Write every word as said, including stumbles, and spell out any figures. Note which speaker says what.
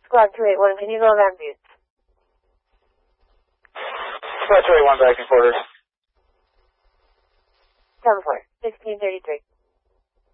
Speaker 1: Squad two eight one, can you go around boost?
Speaker 2: Squad two eight one back in quarters.
Speaker 1: seven four, sixteen thirty-three.